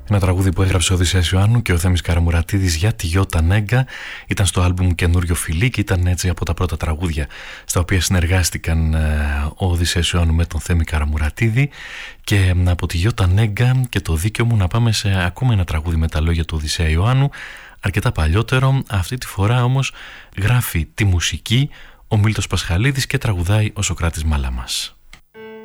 Ένα τραγούδι που έγραψε ο Οδυσσέας Ιωάννου και ο Θέμης Καραμουρατίδης για τη Γιώτα Νέγκα. Ήταν στο άλμπουμ Καινούριο Φιλί και ήταν έτσι από τα πρώτα τραγούδια στα οποία συνεργάστηκαν ο Οδυσσέας Ιωάννου με τον Θέμη Καραμουρατίδη. Και από τη Γιώτα Νέγκα και το δίκαιο μου να πάμε σε ακόμα ένα τραγούδι με τα λόγια του Οδυσσέα Ιωάννου, αρκετά παλιότερο. Αυτή τη φορά όμως γράφει τη μουσική ο Μίλτος Πασχαλίδης και τραγουδάει ο Σωκράτης Μάλαμας.